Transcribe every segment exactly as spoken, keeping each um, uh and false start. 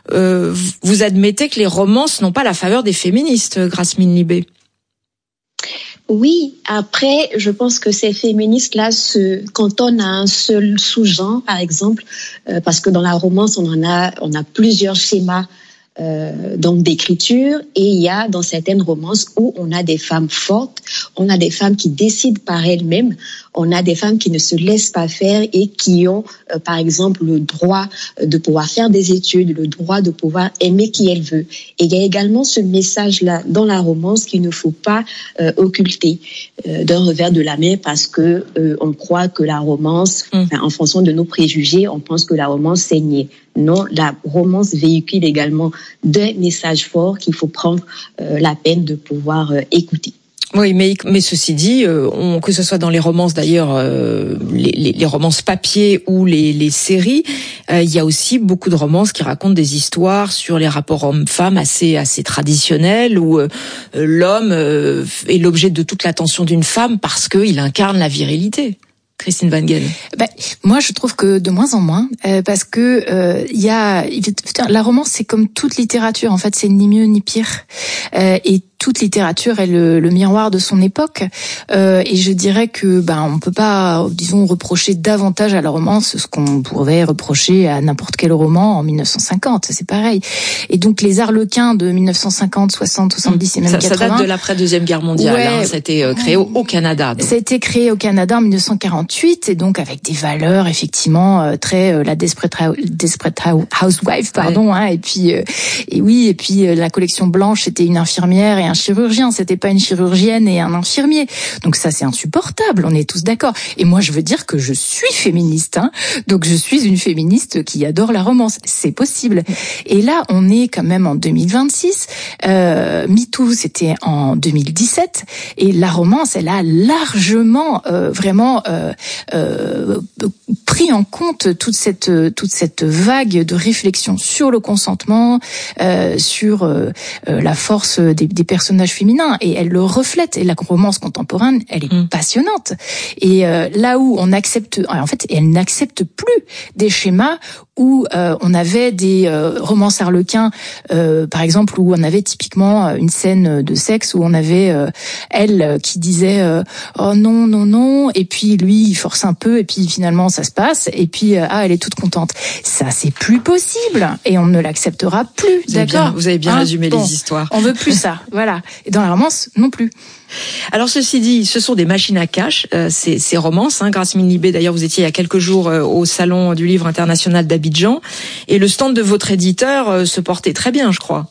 euh, vous admettez que les romances n'ont pas la faveur des féministes, Grasmine Libé. Oui, après, je pense que ces féministes-là se cantonnent à un seul sous-genre, par exemple, euh, parce que dans la romance, on en a, on a plusieurs schémas euh, donc d'écriture, et il y a dans certaines romances où on a des femmes fortes, on a des femmes qui décident par elles-mêmes, on a des femmes qui ne se laissent pas faire et qui ont, euh, par exemple, le droit de pouvoir faire des études, le droit de pouvoir aimer qui elles veulent. Et il y a également ce message-là dans la romance qu'il ne faut pas euh, occulter euh, d'un revers de la main parce que euh, on croit que la romance, mmh. enfin, en fonction de nos préjugés, on pense que la romance c'est niais. Non, la romance véhicule également des messages forts qu'il faut prendre euh, la peine de pouvoir euh, écouter. Oui, mais mais ceci dit, euh, on, que ce soit dans les romances d'ailleurs, euh, les, les, les romances papier ou les, les séries, euh, il y a aussi beaucoup de romances qui racontent des histoires sur les rapports hommes-femmes assez assez traditionnels où euh, l'homme euh, est l'objet de toute l'attention d'une femme parce qu'il incarne la virilité. Christine Van Gen. Ben, moi, je trouve que de moins en moins, euh, parce que euh, il y a la romance, c'est comme toute littérature. En fait, c'est ni mieux ni pire. Euh, et toute littérature est le, le miroir de son époque. Euh, et je dirais que ben on peut pas, disons, reprocher davantage à la romance ce qu'on pourrait reprocher à n'importe quel roman en mille neuf cent cinquante. C'est pareil. Et donc les Arlequins de mille neuf cent cinquante, soixante, soixante-dix et même ça, quatre-vingts. Ça date de l'après-deuxième guerre mondiale. Ouais, hein, ça a été créé au, au Canada. Donc. Ça a été créé au Canada en mille neuf cent quarante-huit et donc avec des valeurs effectivement euh, très euh, la Desperate, Desperate Housewife, pardon. Ouais. Hein, et puis euh, et oui et puis euh, la collection blanche c'était une infirmière et un chirurgien, c'était pas une chirurgienne et un infirmier. Donc ça c'est insupportable, on est tous d'accord. Et moi je veux dire que je suis féministe, hein. Donc je suis une féministe qui adore la romance, c'est possible. Et là on est quand même en deux mille vingt-six. Euh, MeToo c'était en deux mille dix-sept et la romance elle a largement euh, vraiment euh, euh, pris en compte toute cette toute cette vague de réflexion sur le consentement, euh, sur euh, la force des, des personnages féminins et elle le reflète. Et la romance contemporaine, elle est mmh. passionnante. Et euh, là où on accepte, en fait, elle n'accepte plus des schémas où euh, on avait des euh, romances harlequins, euh, par exemple, où on avait typiquement une scène de sexe où on avait euh, elle qui disait euh, oh non non non et puis lui il force un peu et puis finalement ça se passe et puis euh, ah elle est toute contente. Ça c'est plus possible et on ne l'acceptera plus. Vous avez d'accord bien, vous avez bien hein résumé bon, les histoires. On veut plus ça, voilà. Et dans la romance non plus. Alors ceci dit, ce sont des machines à cash, euh, ces, ces romances. Hein. Grasmine Libé, d'ailleurs, vous étiez il y a quelques jours euh, au Salon du Livre International d'Abidjan, et le stand de votre éditeur euh, se portait très bien, je crois.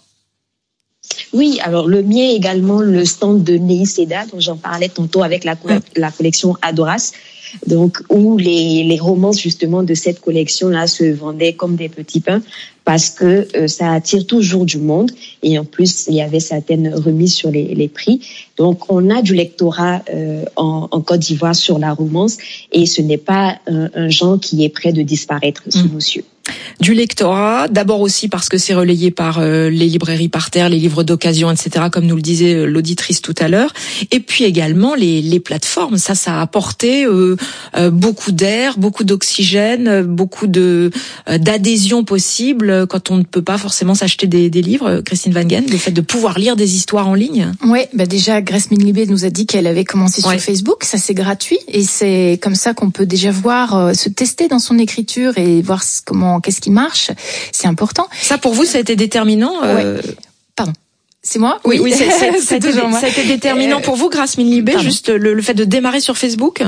Oui, alors le mien également, le stand de Nei Seda, dont j'en parlais tantôt avec la, co- la collection Adoras, donc où les, les romances justement de cette collection-là se vendaient comme des petits pains parce que euh, ça attire toujours du monde et en plus il y avait certaines remises sur les, les prix. Donc on a du lectorat euh, en, en Côte d'Ivoire sur la romance et ce n'est pas un, un genre qui est prêt de disparaître sous mmh. nos yeux. Du lectorat, d'abord aussi parce que c'est relayé par euh, les librairies par terre, les livres d'occasion, et cetera, comme nous le disait euh, l'auditrice tout à l'heure. Et puis également les, les plateformes. Ça, ça a apporté euh, euh, beaucoup d'air, beaucoup d'oxygène, beaucoup de euh, d'adhésion possible quand on ne peut pas forcément s'acheter des, des livres. Christine Van Gen, le fait de pouvoir lire des histoires en ligne. Oui, bah déjà, Grasmine Libé nous a dit qu'elle avait commencé ouais. sur Facebook. Ça, c'est gratuit. Et c'est comme ça qu'on peut déjà voir, euh, se tester dans son écriture et voir comment qu'est-ce qui marche, c'est important. Ça, pour vous, ça a été déterminant euh... ouais. Pardon. C'est moi? Oui, oui, c'est, c'est, c'est toujours moi. Ça a été déterminant euh... pour vous, Grasmine Libé, Pardon. juste le, le fait de démarrer sur Facebook?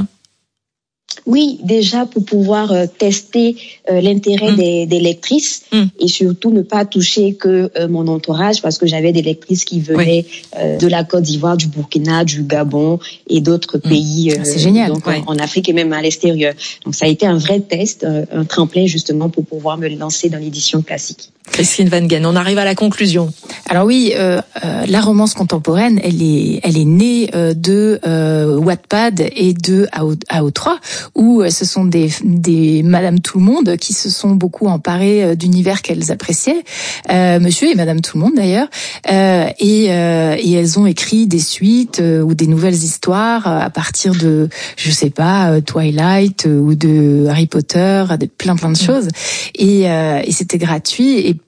Oui, déjà pour pouvoir euh, tester euh, l'intérêt mmh. des, des lectrices mmh. et surtout ne pas toucher que euh, mon entourage parce que j'avais des lectrices qui venaient oui. euh, de la Côte d'Ivoire, du Burkina, du Gabon et d'autres mmh. pays euh, c'est génial. donc ouais. en, en Afrique et même à l'extérieur. Donc ça a été un vrai test, euh, un tremplin justement pour pouvoir me lancer dans l'édition classique. Christine Van Gen, on arrive à la conclusion. Alors oui, euh, euh, la romance contemporaine, elle est, elle est née euh, de euh, Wattpad et de A O trois, où euh, ce sont des, des Madame Tout-le-Monde qui se sont beaucoup emparées euh, d'univers qu'elles appréciaient, euh, Monsieur et Madame Tout-le-Monde d'ailleurs, euh, et, euh, et elles ont écrit des suites euh, ou des nouvelles histoires à partir de, je sais pas, Twilight euh, ou de Harry Potter, de plein plein de choses, et, euh, et c'était gratuit et